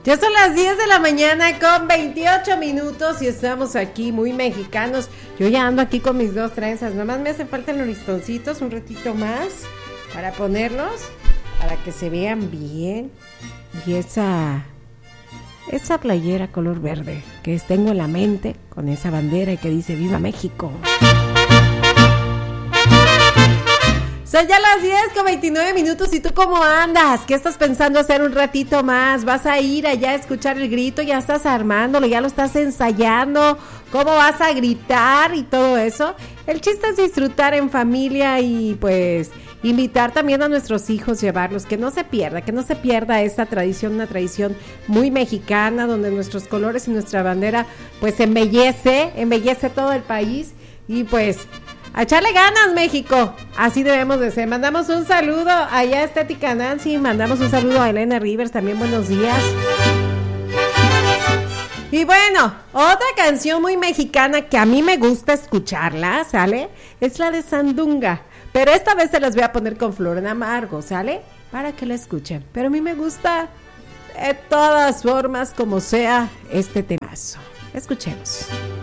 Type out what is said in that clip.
Ya son las 10 de la mañana con 28 minutos y estamos aquí muy mexicanos. Yo ya ando aquí con mis dos trenzas, nomás me hacen falta los listoncitos un ratito más para ponerlos, para que se vean bien. Y esa playera color verde que tengo en la mente con esa bandera que dice ¡Viva México! Son ya las 10 con 29 minutos. ¿Y tú cómo andas? ¿Qué estás pensando hacer un ratito más? ¿Vas a ir allá a escuchar el grito? ¿Ya estás armándolo? ¿Ya lo estás ensayando? ¿Cómo vas a gritar y todo eso? El chiste es disfrutar en familia y pues invitar también a nuestros hijos, llevarlos, que no se pierda esta tradición, una tradición muy mexicana donde nuestros colores y nuestra bandera pues embellece todo el país y pues a echarle ganas, México, así debemos de ser. Mandamos un saludo allá a Estética Nancy, mandamos un saludo a Elena Rivers, también buenos días. Y bueno, otra canción muy mexicana que a mí me gusta escucharla, ¿sale? Es la de Sandunga, pero esta vez se las voy a poner con Flor en Amargo, ¿sale? Para que la escuchen, pero a mí me gusta de todas formas como sea este temazo. Escuchemos.